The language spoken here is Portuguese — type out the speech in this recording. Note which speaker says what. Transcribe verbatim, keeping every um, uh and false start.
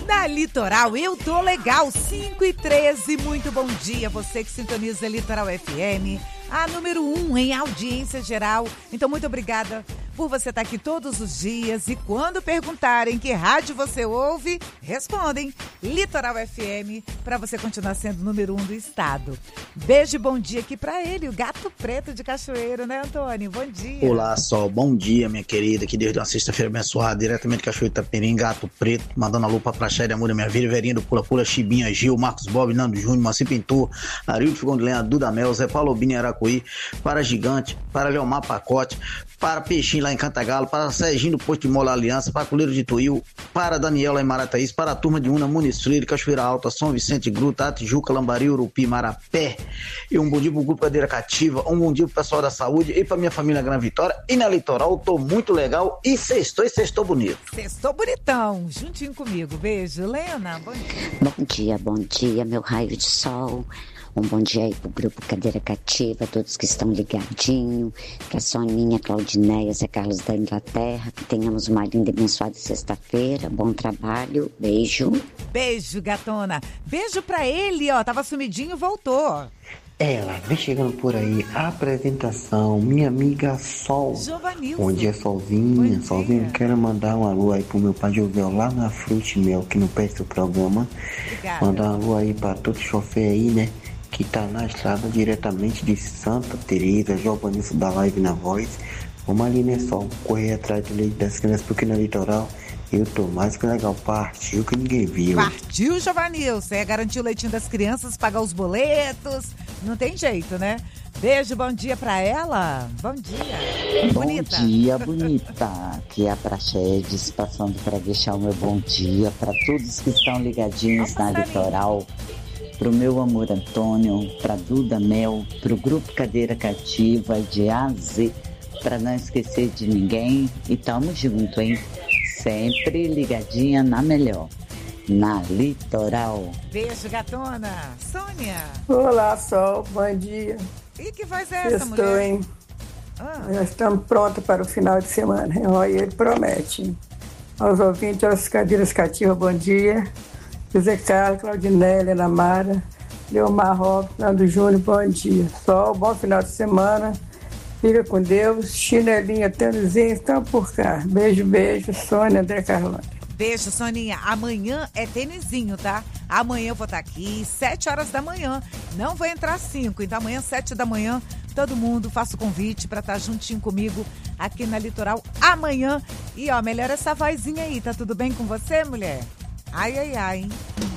Speaker 1: Na Litoral, eu tô legal, cinco e treze, muito bom dia, você que sintoniza a Litoral F M, a número um em audiência geral. Então, muito obrigada por você estar aqui todos os dias. E quando perguntarem que rádio você ouve, respondem Litoral F M, para você continuar sendo o número um do estado. Beijo e bom dia aqui para ele, o Gato Preto de Cachoeiro, né, Antônio? Bom dia.
Speaker 2: Olá, Sol. Bom dia, minha querida. Que desde uma sexta-feira abençoada, diretamente de Cachoeiro Itaperim, Gato Preto, mandando a lupa pra Chéria, Amor da Minha Vida, Verinha do Pula Pula, Chibinha, Gil, Marcos Bob, Nando Júnior, Maci Pintor, Arildo Figão de Lenha, Duda Mel, Zé Paulo Bini Aracuí, para Gigante, para Leomar Pacote, para Peixinho lá em Cantagalo, para Serginho do Posto de Mola Aliança, para Coleiro de Tuil, para Daniel lá em Marataízes, para a turma de Una, Muniz Freire, Cachoeira Alta, São Vicente, Gruta, Tijuca, Lambari, Urupi, Marapé. E um bom dia pro Grupo Cadeira Cativa, um bom dia pro pessoal da saúde e pra minha família Gran Vitória. E na Litoral, tô muito legal e sextou e sextou bonito.
Speaker 1: Sextou bonitão, juntinho comigo. Beijo, Lena, bom dia.
Speaker 3: Bom dia, bom dia, meu raio de sol. Um bom dia aí pro Grupo Cadeira Cativa, todos que estão ligadinhos, que a Soninha, a Claudinéia, Zé Carlos da Inglaterra, que tenhamos uma linda e abençoada sexta-feira, bom trabalho, beijo.
Speaker 1: Beijo, gatona. Beijo pra ele, ó, tava sumidinho, voltou.
Speaker 4: Ela vem chegando por aí, a apresentação, minha amiga Sol.
Speaker 1: Giovanilson.
Speaker 4: Bom dia, Solzinha. Solzinha, quero mandar um alô aí pro meu pai Jovel lá na Frute Mel, que não perde o programa.
Speaker 1: Obrigada.
Speaker 4: Mandar um alô aí pra todo chofer aí, né? Que tá na estrada diretamente de Santa Teresa, Giovanilson da Live na Voz. Vamos ali, né, Sol? Correr atrás do leite das crianças, porque na Litoral eu tô mais que legal. Partiu que ninguém viu.
Speaker 1: Partiu, Giovanilson. É garantir o leitinho das crianças, pagar os boletos. Não tem jeito, né? Beijo, bom dia pra ela. Bom dia.
Speaker 5: Bom
Speaker 1: Bonita.
Speaker 5: dia, bonita. Aqui é a Praxedes, passando para deixar o meu bom dia para todos que estão ligadinhos na Litoral. Pro meu amor Antônio, pra Duda Mel, pro Grupo Cadeira Cativa de A a Z, pra não esquecer de ninguém. E tamo junto, hein? Sempre ligadinha na melhor, na Litoral.
Speaker 1: Beijo, gatona. Sônia.
Speaker 6: Olá, Sol, bom dia.
Speaker 1: E que voz é essa,
Speaker 6: Estou,
Speaker 1: mulher?
Speaker 6: hein?
Speaker 1: Ah.
Speaker 6: Já estamos prontos para o final de semana. Olha, ele promete. Aos ouvintes, às cadeiras cativas, bom dia. José Carlos, Claudinélia, Ana Mara, Leomar Rob, Nando Júnior, bom dia. Sol, bom final de semana. Fica com Deus. Chinelinha, tênisinho, estão por cá. Beijo, beijo. Sônia, André Carlone.
Speaker 1: Beijo, Soninha. Amanhã é tênisinho, tá? Amanhã eu vou estar aqui, sete horas da manhã. Não vou entrar às cinco, então amanhã, sete da manhã, todo mundo, faço o convite para estar juntinho comigo aqui na Litoral amanhã. E, ó, melhora essa vozinha aí, tá tudo bem com você, mulher? Ai, ai, ai, hein?